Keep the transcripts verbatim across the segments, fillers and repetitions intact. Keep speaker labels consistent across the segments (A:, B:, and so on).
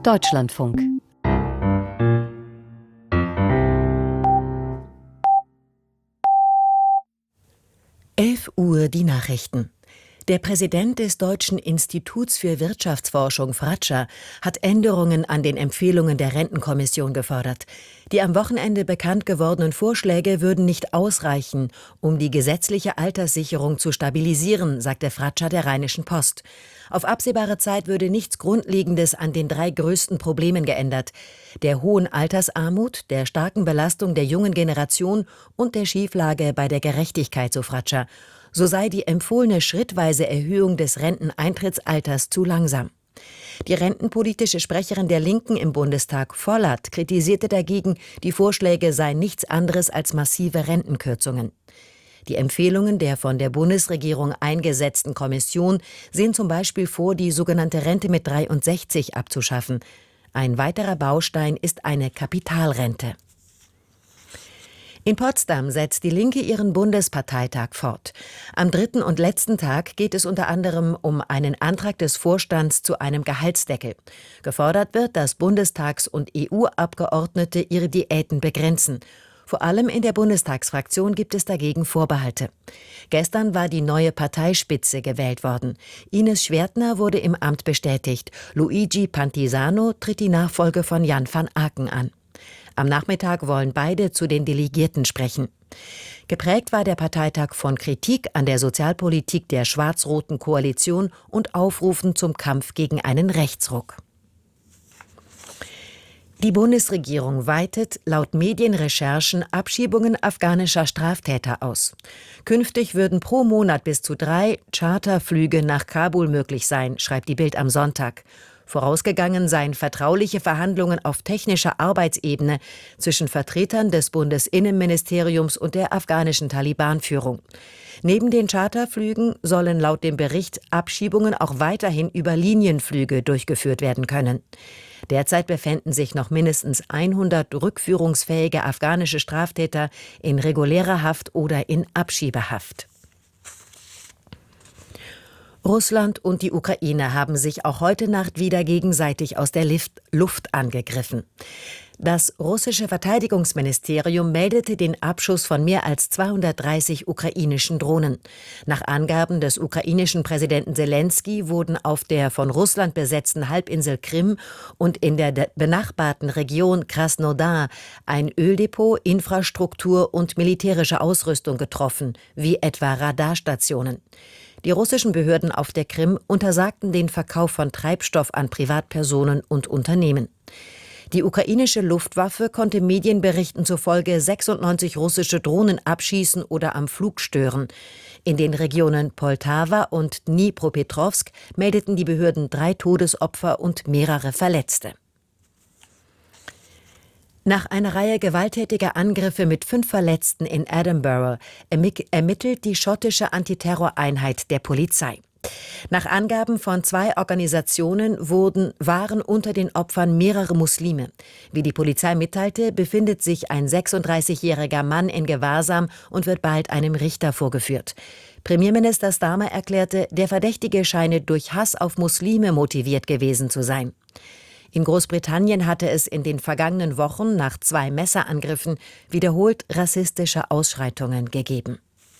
A: Deutschlandfunk.
B: elf Uhr die Nachrichten. Der Präsident des Deutschen Instituts für Wirtschaftsforschung Fratscher hat Änderungen an den Empfehlungen der Rentenkommission gefordert. Die am Wochenende bekannt gewordenen Vorschläge würden nicht ausreichen, um die gesetzliche Alterssicherung zu stabilisieren, sagte Fratscher der Rheinischen Post. Auf absehbare Zeit würde nichts Grundlegendes an den drei größten Problemen geändert: der hohen Altersarmut, der starken Belastung der jungen Generation und der Schieflage bei der Gerechtigkeit, so Fratscher. So sei die empfohlene schrittweise Erhöhung des Renteneintrittsalters zu langsam. Die rentenpolitische Sprecherin der Linken im Bundestag, Vollert, kritisierte dagegen, die Vorschläge seien nichts anderes als massive Rentenkürzungen. Die Empfehlungen der von der Bundesregierung eingesetzten Kommission sehen zum Beispiel vor, die sogenannte Rente mit dreiundsechzig abzuschaffen. Ein weiterer Baustein ist eine Kapitalrente. In Potsdam setzt die Linke ihren Bundesparteitag fort. Am dritten und letzten Tag geht es unter anderem um einen Antrag des Vorstands zu einem Gehaltsdeckel. Gefordert wird, dass Bundestags- und E U-Abgeordnete ihre Diäten begrenzen. Vor allem in der Bundestagsfraktion gibt es dagegen Vorbehalte. Gestern war die neue Parteispitze gewählt worden. Ines Schwertner wurde im Amt bestätigt. Luigi Pantisano tritt die Nachfolge von Jan van Aken an. Am Nachmittag wollen beide zu den Delegierten sprechen. Geprägt war der Parteitag von Kritik an der Sozialpolitik der schwarz-roten Koalition und Aufrufen zum Kampf gegen einen Rechtsruck. Die Bundesregierung weitet laut Medienrecherchen Abschiebungen afghanischer Straftäter aus. Künftig würden pro Monat bis zu drei Charterflüge nach Kabul möglich sein, schreibt die Bild am Sonntag. Vorausgegangen seien vertrauliche Verhandlungen auf technischer Arbeitsebene zwischen Vertretern des Bundesinnenministeriums und der afghanischen Taliban-Führung. Neben den Charterflügen sollen laut dem Bericht Abschiebungen auch weiterhin über Linienflüge durchgeführt werden können. Derzeit befänden sich noch mindestens hundert rückführungsfähige afghanische Straftäter in regulärer Haft oder in Abschiebehaft. Russland und die Ukraine haben sich auch heute Nacht wieder gegenseitig aus der Luft angegriffen. Das russische Verteidigungsministerium meldete den Abschuss von mehr als zweihundertdreißig ukrainischen Drohnen. Nach Angaben des ukrainischen Präsidenten Selenskyj wurden auf der von Russland besetzten Halbinsel Krim und in der benachbarten Region Krasnodar ein Öldepot, Infrastruktur und militärische Ausrüstung getroffen, wie etwa Radarstationen. Die russischen Behörden auf der Krim untersagten den Verkauf von Treibstoff an Privatpersonen und Unternehmen. Die ukrainische Luftwaffe konnte Medienberichten zufolge sechsundneunzig russische Drohnen abschießen oder am Flug stören. In den Regionen Poltawa und Dnipropetrovsk meldeten die Behörden drei Todesopfer und mehrere Verletzte. Nach einer Reihe gewalttätiger Angriffe mit fünf Verletzten in Edinburgh ermittelt die schottische Antiterroreinheit der Polizei. Nach Angaben von zwei Organisationen wurden, waren unter den Opfern mehrere Muslime. Wie die Polizei mitteilte, befindet sich ein sechsunddreißigjähriger Mann in Gewahrsam und wird bald einem Richter vorgeführt. Premierminister Starmer erklärte, der Verdächtige scheine durch Hass auf Muslime motiviert gewesen zu sein. In Großbritannien hatte es in den vergangenen Wochen nach zwei Messerangriffen wiederholt rassistische Ausschreitungen gegeben.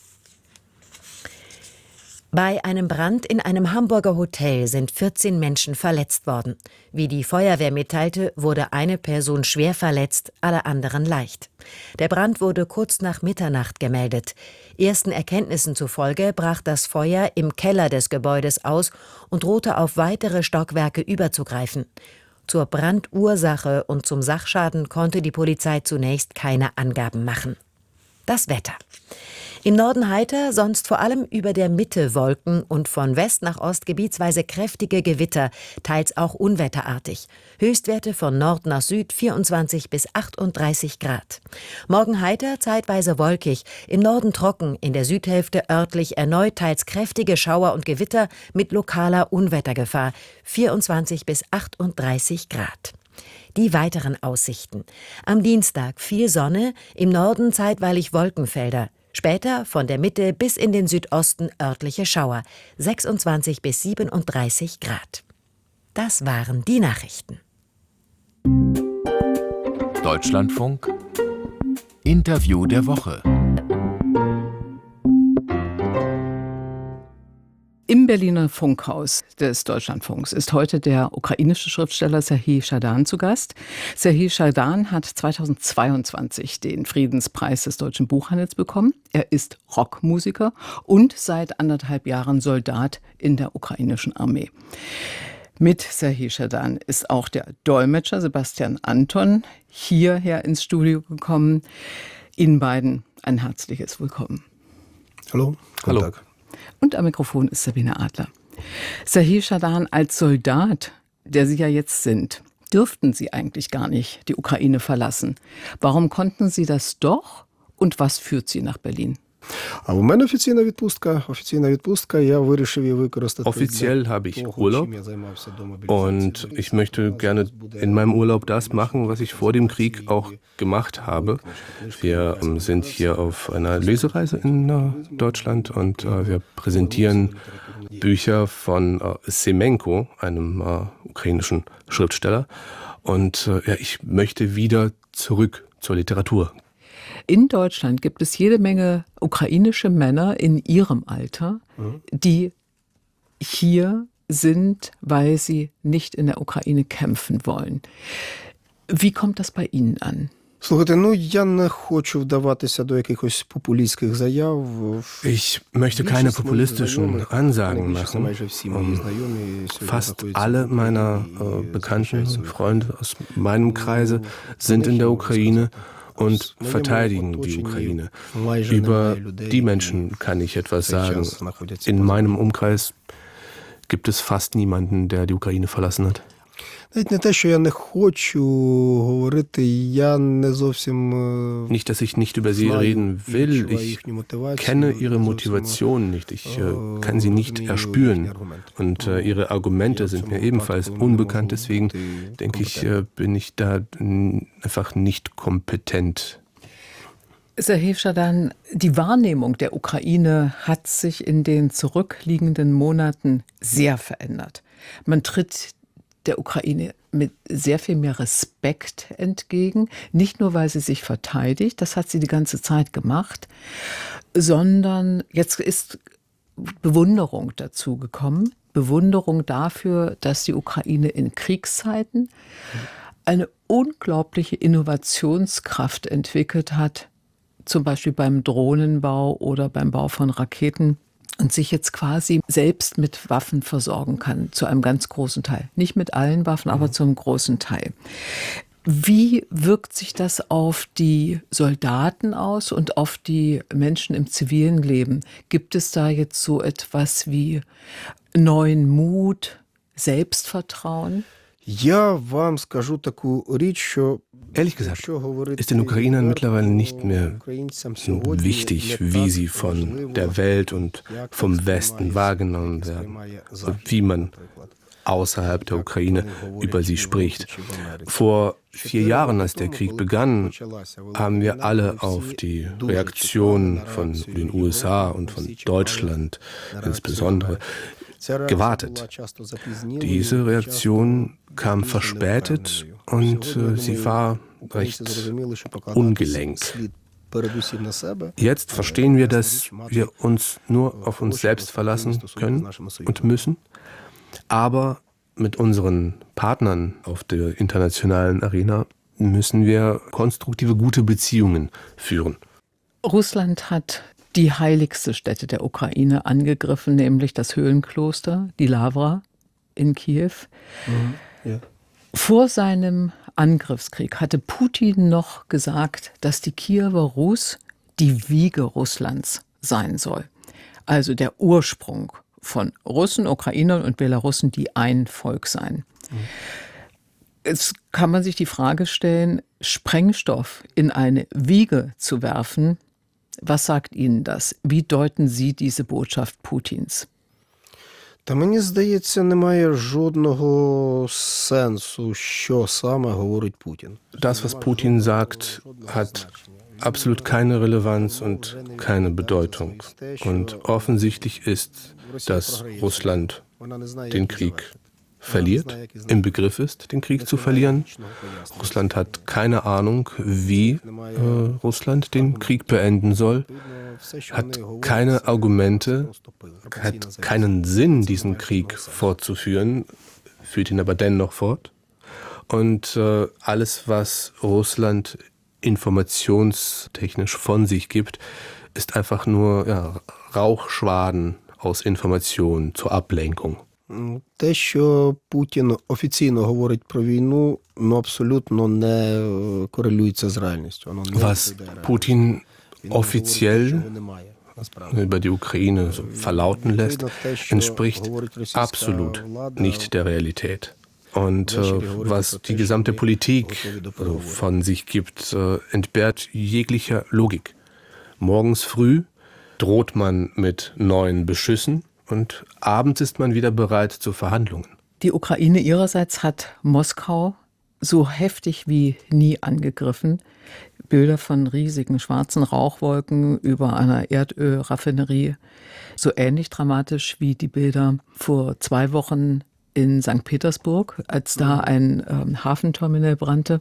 B: Bei einem Brand in einem Hamburger Hotel sind vierzehn Menschen verletzt worden. Wie die Feuerwehr mitteilte, wurde eine Person schwer verletzt, alle anderen leicht. Der Brand wurde kurz nach Mitternacht gemeldet. Ersten Erkenntnissen zufolge brach das Feuer im Keller des Gebäudes aus und drohte auf weitere Stockwerke überzugreifen. Zur Brandursache und zum Sachschaden konnte die Polizei zunächst keine Angaben machen. Das Wetter. Im Norden heiter, sonst vor allem über der Mitte Wolken und von West nach Ost gebietsweise kräftige Gewitter, teils auch unwetterartig. Höchstwerte von Nord nach Süd vierundzwanzig bis achtunddreißig Grad. Morgen heiter, zeitweise wolkig, im Norden trocken, in der Südhälfte örtlich erneut teils kräftige Schauer und Gewitter mit lokaler Unwettergefahr, vierundzwanzig bis achtunddreißig Grad. Die weiteren Aussichten. Am Dienstag viel Sonne, im Norden zeitweilig Wolkenfelder. Später von der Mitte bis in den Südosten örtliche Schauer, sechsundzwanzig bis siebenunddreißig Grad. Das waren die Nachrichten.
A: Deutschlandfunk Interview der Woche.
C: Im Berliner Funkhaus des Deutschlandfunks ist heute der ukrainische Schriftsteller Serhij Schadan zu Gast. Serhij Schadan hat zweitausendzweiundzwanzig den Friedenspreis des Deutschen Buchhandels bekommen. Er ist Rockmusiker und seit anderthalb Jahren Soldat in der ukrainischen Armee. Mit Serhij Schadan ist auch der Dolmetscher Sebastian Anton hierher ins Studio gekommen. Ihnen beiden ein herzliches Willkommen.
D: Hallo.
E: Hallo.
D: Guten Tag.
C: Und am Mikrofon ist Sabine Adler. Serhij Schadan, als Soldat, der Sie ja jetzt sind, dürften Sie eigentlich gar nicht die Ukraine verlassen. Warum konnten Sie das doch und was führt Sie nach Berlin?
E: Offiziell habe ich Urlaub und ich möchte gerne in meinem Urlaub das machen, was ich vor dem Krieg auch gemacht habe. Wir ähm, sind hier auf einer Lesereise in äh, Deutschland und äh, wir präsentieren Bücher von äh, Semenko, einem äh, ukrainischen Schriftsteller. Und äh, ja, ich möchte wieder zurück zur Literatur.
C: In Deutschland gibt es jede Menge ukrainische Männer in ihrem Alter, die hier sind, weil sie nicht in der Ukraine kämpfen wollen. Wie kommt das bei Ihnen an?
E: Ich möchte keine populistischen Ansagen machen. Fast alle meiner äh, Bekannten und Freunde aus meinem Kreise sind in der Ukraine und verteidigen die Ukraine. Über die Menschen kann ich etwas sagen. In meinem Umkreis gibt es fast niemanden, der die Ukraine verlassen hat. Nicht, dass ich nicht über sie reden will. Ich kenne ihre Motivation nicht. Ich äh, kann sie nicht erspüren. Und äh, ihre Argumente sind mir ebenfalls unbekannt. Deswegen denke ich, äh, bin ich da n- einfach nicht kompetent.
C: Serhij Schadan, die Wahrnehmung der Ukraine hat sich in den zurückliegenden Monaten sehr verändert. Man tritt der Ukraine mit sehr viel mehr Respekt entgegen. Nicht nur, weil sie sich verteidigt, das hat sie die ganze Zeit gemacht, sondern jetzt ist Bewunderung dazu gekommen. Bewunderung dafür, dass die Ukraine in Kriegszeiten eine unglaubliche Innovationskraft entwickelt hat, zum Beispiel beim Drohnenbau oder beim Bau von Raketen. Und sich jetzt quasi selbst mit Waffen versorgen kann, zu einem ganz großen Teil. Nicht mit allen Waffen, aber zu einem großen Teil. Wie wirkt sich das auf die Soldaten aus und auf die Menschen im zivilen Leben? Gibt es da jetzt so etwas wie neuen Mut, Selbstvertrauen?
E: Ehrlich gesagt ist den Ukrainern mittlerweile nicht mehr wichtig, wie sie von der Welt und vom Westen wahrgenommen werden und wie man außerhalb der Ukraine über sie spricht. Vor vier Jahren, als der Krieg begann, haben wir alle auf die Reaktion von den U S A und von Deutschland insbesondere gewartet. Diese Reaktion kam verspätet und äh, sie war recht ungelenk. Jetzt verstehen wir, dass wir uns nur auf uns selbst verlassen können und müssen, aber mit unseren Partnern auf der internationalen Arena müssen wir konstruktive, gute Beziehungen führen.
C: Russland hat die heiligste Stätte der Ukraine angegriffen, nämlich das Höhlenkloster, die Lawra in Kiew. Mhm, ja. Vor seinem Angriffskrieg hatte Putin noch gesagt, dass die Kiewer Rus die Wiege Russlands sein soll. Also der Ursprung von Russen, Ukrainern und Belarussen, die ein Volk seien. Mhm. Jetzt kann man sich die Frage stellen, Sprengstoff in eine Wiege zu werfen, was sagt Ihnen das? Wie deuten Sie diese Botschaft Putins?
D: Та мені здається, немає жодного сенсу, що саме говорить Путін.
E: Das, was Putin sagt, hat absolut keine Relevanz und keine Bedeutung. Und offensichtlich ist, dass Russland den Krieg verliert, im Begriff ist, den Krieg zu verlieren. Russland hat keine Ahnung, wie äh, Russland den Krieg beenden soll, hat keine Argumente, hat keinen Sinn, diesen Krieg fortzuführen, führt ihn aber dennoch fort. Und äh, alles, was Russland informationstechnisch von sich gibt, ist einfach nur ja, Rauchschwaden aus Informationen zur Ablenkung.
D: Те, що Путін офіційно говорить про війну, ну абсолютно не корелюється з реальністю. Воно не
E: Was Putin offiziell über die Ukraine so verlauten lässt, entspricht absolut nicht der Realität. Und äh, was die gesamte Politik also von sich gibt, äh, entbehrt jeglicher Logik. Morgens früh droht man mit neuen Beschüssen und abends ist man wieder bereit zu Verhandlungen.
C: Die Ukraine ihrerseits hat Moskau so heftig wie nie angegriffen. Bilder von riesigen schwarzen Rauchwolken über einer Erdölraffinerie, so ähnlich dramatisch wie die Bilder vor zwei Wochen in Sankt Petersburg, als da ein ähm, Hafenterminal brannte,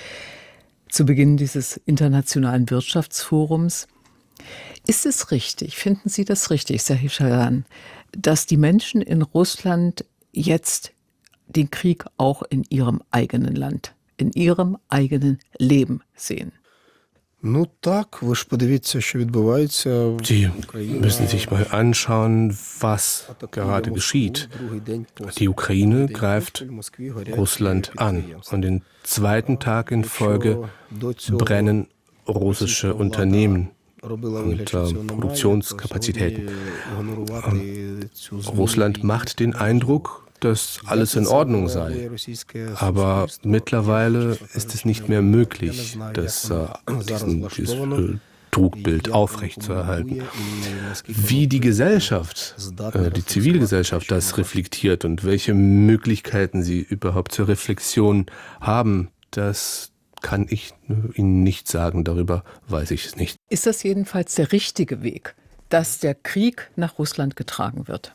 C: zu Beginn dieses internationalen Wirtschaftsforums. Ist es richtig, finden Sie das richtig, Serhii Shadan, dass die Menschen in Russland jetzt den Krieg auch in ihrem eigenen Land, in ihrem eigenen Leben sehen?
D: Ну так, ви ж подивіться, що відбувається.
E: Sie müssen sich mal anschauen, was gerade geschieht. Die Ukraine greift Russland an und den zweiten Tag in Folge brennen russische Unternehmen und äh, Produktionskapazitäten. Ähm, Russland macht den Eindruck, dass alles in Ordnung sei. Aber mittlerweile ist es nicht mehr möglich, das, äh, diesen, dieses äh, Trugbild aufrechtzuerhalten. Wie die Gesellschaft, äh, die Zivilgesellschaft das reflektiert und welche Möglichkeiten sie überhaupt zur Reflexion haben, das kann ich Ihnen nicht sagen, darüber weiß ich es nicht.
C: Ist das jedenfalls der richtige Weg, dass der Krieg nach Russland getragen wird?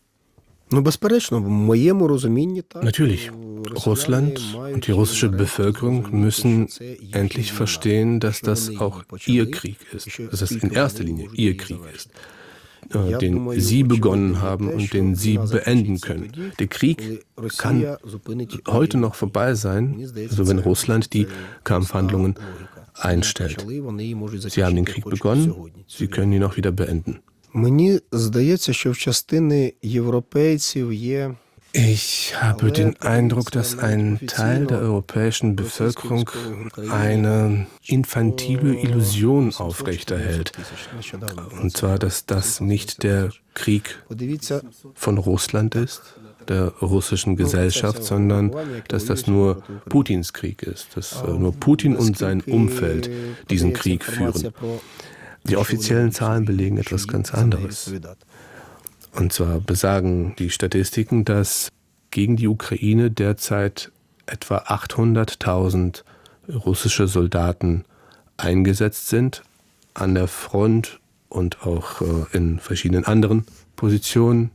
E: Natürlich, Russland und die russische Bevölkerung müssen endlich verstehen, dass das auch ihr Krieg ist, dass es in erster Linie ihr Krieg ist, den sie begonnen haben und den sie beenden können. Der Krieg kann heute noch vorbei sein, also wenn Russland die Kampfhandlungen einstellt. Sie haben den Krieg begonnen, sie können ihn auch wieder beenden.
D: Мені здається, що в частини європейців є
E: Ich habe den Eindruck, dass ein Teil der europäischen Bevölkerung eine infantile Illusion aufrechterhält. Und zwar, dass das nicht der Krieg von Russland ist, der russischen Gesellschaft, sondern dass das nur Putins Krieg ist, dass nur Putin und sein Umfeld diesen Krieg führen. Die offiziellen Zahlen belegen etwas ganz anderes. Und zwar besagen die Statistiken, dass gegen die Ukraine derzeit etwa achthunderttausend russische Soldaten eingesetzt sind, an der Front und auch in verschiedenen anderen Positionen.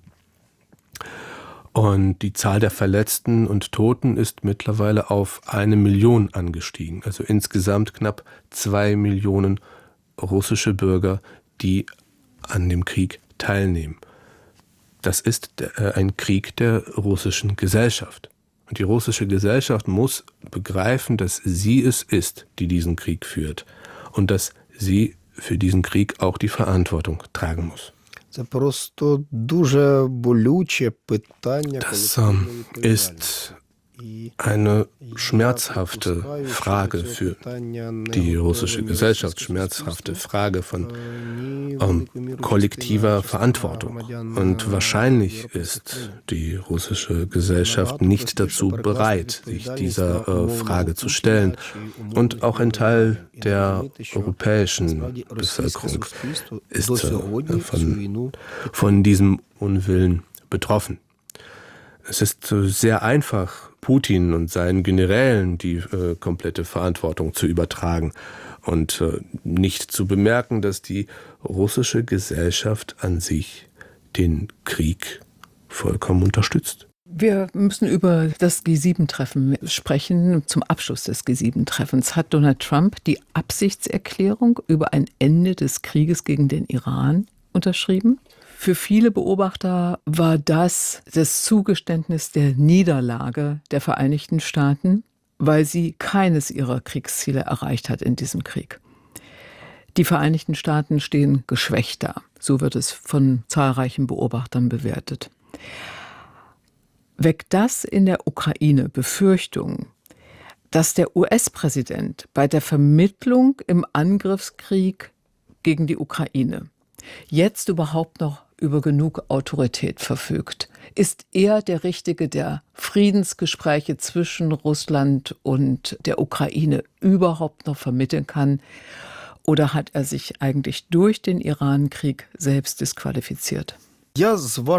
E: Und die Zahl der Verletzten und Toten ist mittlerweile auf eine Million angestiegen. Also insgesamt knapp zwei Millionen russische Bürger, die an dem Krieg teilnehmen. Das ist ein Krieg der russischen Gesellschaft. Und die russische Gesellschaft muss begreifen, dass sie es ist, die diesen Krieg führt. Und dass sie für diesen Krieg auch die Verantwortung tragen muss. Das ist eine schmerzhafte Frage für die russische Gesellschaft, schmerzhafte Frage von ähm, kollektiver Verantwortung. Und wahrscheinlich ist die russische Gesellschaft nicht dazu bereit, sich dieser äh, Frage zu stellen. Und auch ein Teil der europäischen Bevölkerung ist äh, von, von diesem Unwillen betroffen. Es ist sehr einfach, Putin und seinen Generälen die äh, komplette Verantwortung zu übertragen und äh, nicht zu bemerken, dass die russische Gesellschaft an sich den Krieg vollkommen unterstützt.
C: Wir müssen über das G sieben Treffen sprechen. Zum Abschluss des G sieben Treffens hat Donald Trump die Absichtserklärung über ein Ende des Krieges gegen den Iran unterschrieben. Für viele Beobachter war das das Zugeständnis der Niederlage der Vereinigten Staaten, weil sie keines ihrer Kriegsziele erreicht hat in diesem Krieg. Die Vereinigten Staaten stehen geschwächt da. So wird es von zahlreichen Beobachtern bewertet. Weckt das in der Ukraine Befürchtungen, dass der U S-Präsident bei der Vermittlung im Angriffskrieg gegen die Ukraine jetzt überhaupt noch über genug Autorität verfügt? Ist er der Richtige, der Friedensgespräche zwischen Russland und der Ukraine überhaupt noch vermitteln kann? Oder hat er sich eigentlich durch den Iran-Krieg selbst disqualifiziert?
D: Da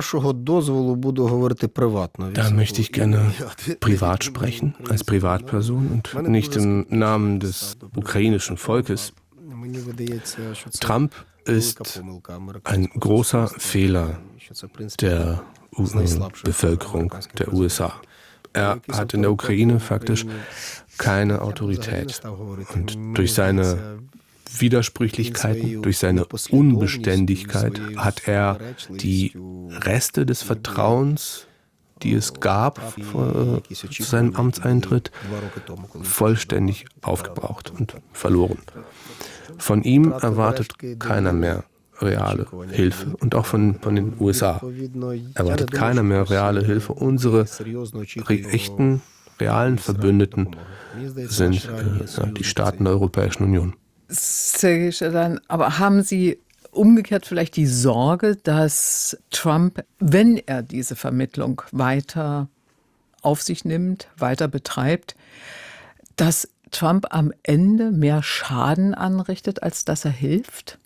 E: möchte ich gerne privat sprechen, als Privatperson und nicht im Namen des ukrainischen Volkes. Trump ist ein großer Fehler der Bevölkerung der U S A. Er hat in der Ukraine faktisch keine Autorität. Und durch seine Widersprüchlichkeiten, durch seine Unbeständigkeit hat er die Reste des Vertrauens, die es gab vor, äh, zu seinem Amtseintritt, vollständig aufgebraucht und verloren. Von ihm erwartet keiner mehr reale Hilfe und auch von, von den U S A erwartet keiner mehr reale Hilfe. Unsere re- echten, realen Verbündeten sind äh, die Staaten der Europäischen Union.
C: Sergej Schada'n, aber haben Sie umgekehrt vielleicht die Sorge, dass Trump, wenn er diese Vermittlung weiter auf sich nimmt, weiter betreibt, dass Trump am Ende mehr Schaden anrichtet, als dass er hilft?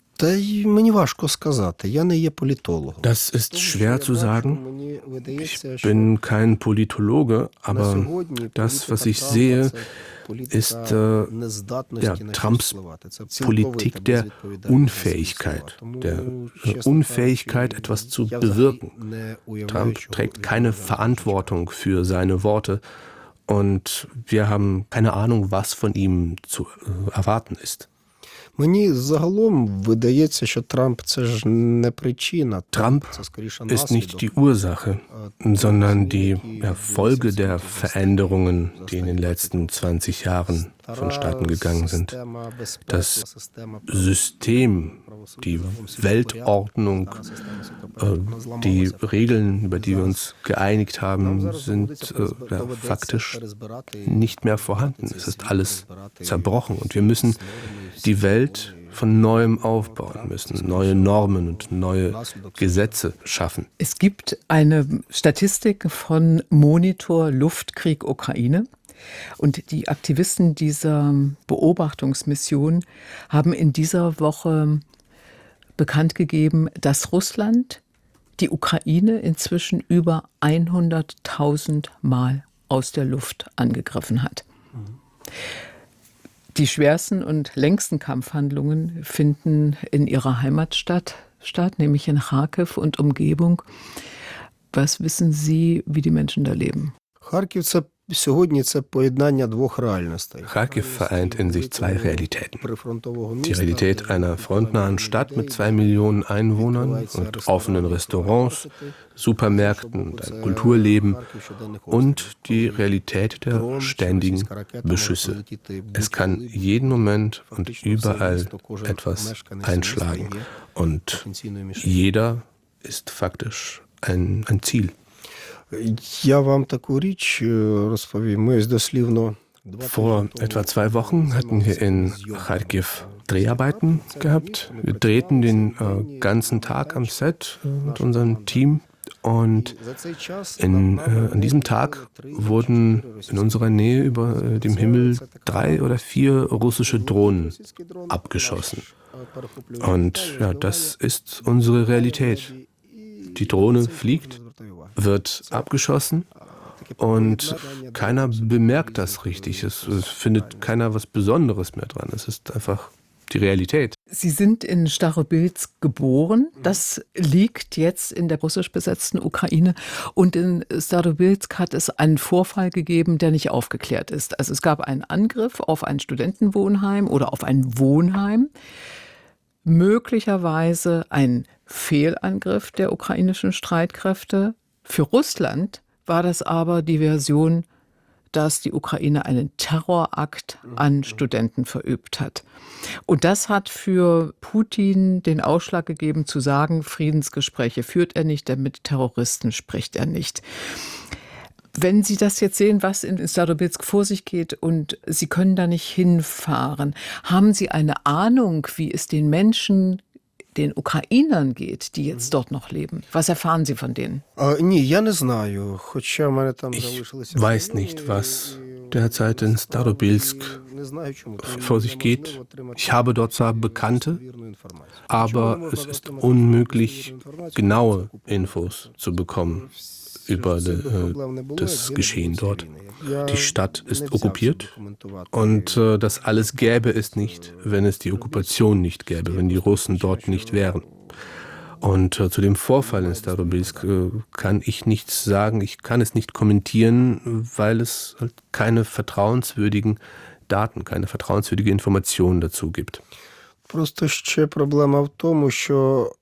E: Das ist schwer zu sagen. Ich bin kein Politologe, aber das, was ich sehe, ist äh, ja, Trumps Politik der Unfähigkeit, der Unfähigkeit, etwas zu bewirken. Trump trägt keine Verantwortung für seine Worte und wir haben keine Ahnung, was von ihm zu äh, erwarten ist. Trump ist nicht die Ursache, sondern die ja, Folge der Veränderungen, die in den letzten zwanzig Jahren vonstatten gegangen sind. Das System, die Weltordnung, äh, die Regeln, über die wir uns geeinigt haben, sind äh, ja, faktisch nicht mehr vorhanden. Es ist alles zerbrochen und wir müssen die Welt von neuem aufbauen, müssen neue Normen und neue Gesetze schaffen.
C: Es gibt eine Statistik von Monitor Luftkrieg Ukraine. Und die Aktivisten dieser Beobachtungsmission haben in dieser Woche bekannt gegeben, dass Russland die Ukraine inzwischen über hunderttausend Mal aus der Luft angegriffen hat. Mhm. Die schwersten und längsten Kampfhandlungen finden in ihrer Heimatstadt statt, nämlich in Charkiw und Umgebung. Was wissen Sie, wie die Menschen da leben?
E: Charkiw vereint in sich zwei Realitäten. Die Realität einer frontnahen Stadt mit zwei Millionen Einwohnern und offenen Restaurants, Supermärkten und einem Kulturleben und die Realität der ständigen Beschüsse. Es kann jeden Moment und überall etwas einschlagen und jeder ist faktisch ein, ein Ziel. Vor etwa zwei Wochen hatten wir in Charkiw Dreharbeiten gehabt. Wir drehten den äh, ganzen Tag am Set äh, mit unserem Team und in, äh, an diesem Tag wurden in unserer Nähe über äh, dem Himmel drei oder vier russische Drohnen abgeschossen. Und ja, das ist unsere Realität. Die Drohne fliegt, wird abgeschossen und keiner bemerkt das richtig. Es, es findet keiner was Besonderes mehr dran. Es ist einfach die Realität.
C: Sie sind in Starobilsk geboren. Das liegt jetzt in der russisch besetzten Ukraine. Und in Starobilsk hat es einen Vorfall gegeben, der nicht aufgeklärt ist. Also es gab einen Angriff auf ein Studentenwohnheim oder auf ein Wohnheim. Möglicherweise ein Fehlangriff der ukrainischen Streitkräfte. Für Russland war das aber die Version, dass die Ukraine einen Terrorakt an Studenten verübt hat. Und das hat für Putin den Ausschlag gegeben, zu sagen, Friedensgespräche führt er nicht, denn mit Terroristen spricht er nicht. Wenn Sie das jetzt sehen, was in Starobilsk vor sich geht und Sie können da nicht hinfahren, haben Sie eine Ahnung, wie es den Menschen, den Ukrainern geht, die jetzt dort noch leben? Was erfahren Sie von denen?
E: Ich weiß nicht, was derzeit in Starobilsk vor sich geht. Ich habe dort zwar Bekannte, aber es ist unmöglich, genaue Infos zu bekommen über de, äh, das Geschehen dort. Die Stadt ist okkupiert und äh, das alles gäbe es nicht, wenn es die Okkupation nicht gäbe, wenn die Russen dort nicht wären. Und äh, zu dem Vorfall in Starobilsk äh, kann ich nichts sagen, ich kann es nicht kommentieren, weil es halt keine vertrauenswürdigen Daten, keine vertrauenswürdige Informationen dazu gibt.
D: Просто ще проблема в тому, що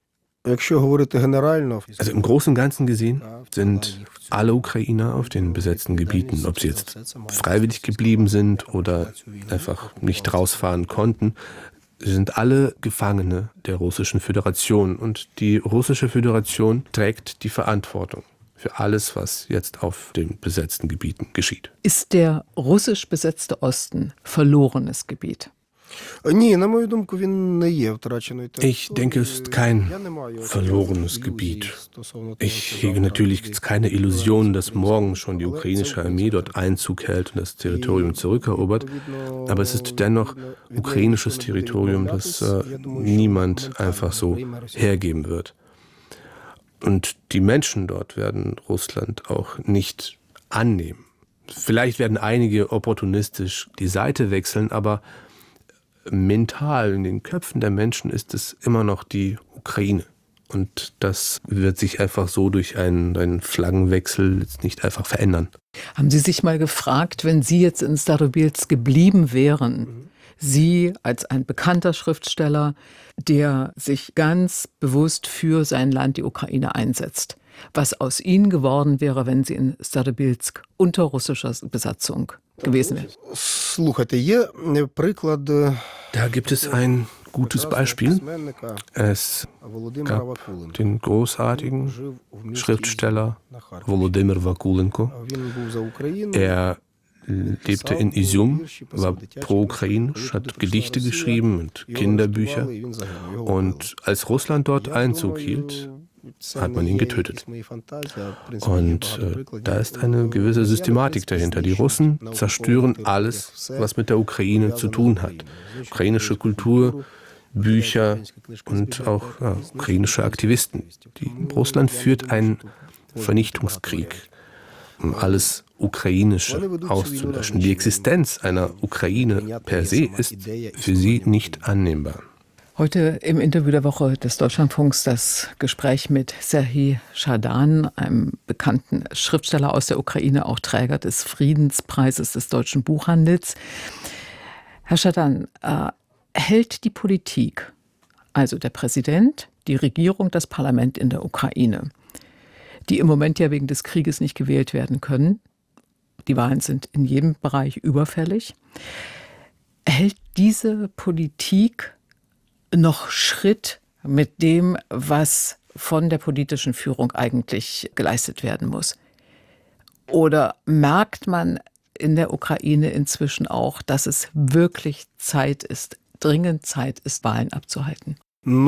E: Also im Großen und Ganzen gesehen sind alle Ukrainer auf den besetzten Gebieten, ob sie jetzt freiwillig geblieben sind oder einfach nicht rausfahren konnten, sind alle Gefangene der Russischen Föderation. Und die Russische Föderation trägt die Verantwortung für alles, was jetzt auf den besetzten Gebieten geschieht.
C: Ist der russisch besetzte Osten verlorenes Gebiet?
E: Ich denke, es ist kein verlorenes Gebiet. Ich hege natürlich jetzt keine Illusion, dass morgen schon die ukrainische Armee dort Einzug hält und das Territorium zurückerobert. Aber es ist dennoch ukrainisches Territorium, das äh, niemand einfach so hergeben wird. Und die Menschen dort werden Russland auch nicht annehmen. Vielleicht werden einige opportunistisch die Seite wechseln, aber mental in den Köpfen der Menschen ist es immer noch die Ukraine. Und das wird sich einfach so durch einen, einen Flaggenwechsel jetzt nicht einfach verändern.
C: Haben Sie sich mal gefragt, wenn Sie jetzt in Starobilsk geblieben wären, mhm. Sie als ein bekannter Schriftsteller, der sich ganz bewusst für sein Land, die Ukraine, einsetzt, was aus Ihnen geworden wäre, wenn Sie in Starobilsk unter russischer Besatzung gewesen wären?
E: Da gibt es ein gutes Beispiel. Es gab den großartigen Schriftsteller Volodymyr Vakulenko. Er lebte in Izum, war pro-ukrainisch, hat Gedichte geschrieben und Kinderbücher. Und als Russland dort Einzug hielt, hat man ihn getötet. Und äh, da ist eine gewisse Systematik dahinter. Die Russen zerstören alles, was mit der Ukraine zu tun hat. Ukrainische Kultur, Bücher und auch ja, ukrainische Aktivisten. Die, Russland führt einen Vernichtungskrieg, um alles Ukrainische auszulöschen. Die Existenz einer Ukraine per se ist für sie nicht annehmbar.
C: Heute im Interview der Woche des Deutschlandfunks das Gespräch mit Serhij Schadan, einem bekannten Schriftsteller aus der Ukraine, auch Träger des Friedenspreises des deutschen Buchhandels. Herr Schadan, äh, hält die Politik, also der Präsident, die Regierung, das Parlament in der Ukraine, die im Moment ja wegen des Krieges nicht gewählt werden können, die Wahlen sind in jedem Bereich überfällig, hält diese Politik noch Schritt mit dem, was von der politischen Führung eigentlich geleistet werden muss? Oder merkt man in der Ukraine inzwischen auch, dass es wirklich Zeit ist, dringend Zeit ist, Wahlen abzuhalten?
E: In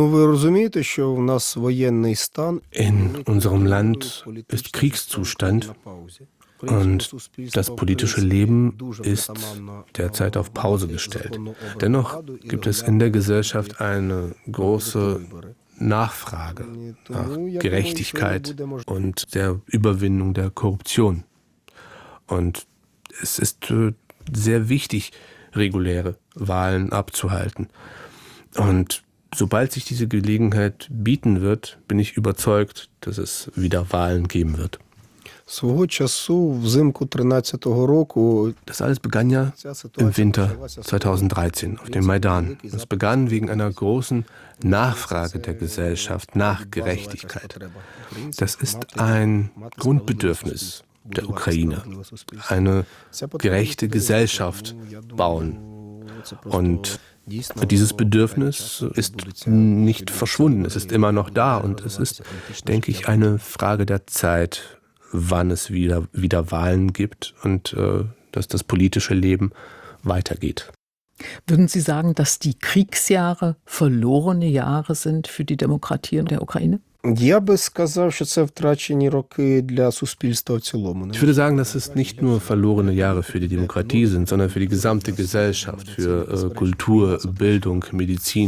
E: unserem Land ist Kriegszustand. Und das politische Leben ist derzeit auf Pause gestellt. Dennoch gibt es in der Gesellschaft eine große Nachfrage nach Gerechtigkeit und der Überwindung der Korruption. Und es ist sehr wichtig, reguläre Wahlen abzuhalten. Und sobald sich diese Gelegenheit bieten wird, bin ich überzeugt, dass es wieder Wahlen geben wird.
D: Свого часу, взимку тринадцятого року,
E: Das alles begann ja im Winter zweitausenddreizehn auf dem Maidan. Es begann wegen einer großen Nachfrage der Gesellschaft nach Gerechtigkeit. Das ist ein Grundbedürfnis der Ukrainer, eine gerechte Gesellschaft bauen. Und dieses Bedürfnis ist nicht verschwunden, es ist immer noch da und es ist, denke ich, eine Frage der Zeit, wann es wieder, wieder Wahlen gibt und äh, dass das politische Leben weitergeht.
C: Würden Sie sagen, dass die Kriegsjahre verlorene Jahre sind für die Demokratie in der Ukraine?
D: Я би сказав, що це втрачені роки для суспільства в цілому.
E: Ich würde sagen, dass es nicht nur verlorene Jahre für die Demokratie sind, sondern für die gesamte Gesellschaft, für äh, Kultur, Bildung, Medizin.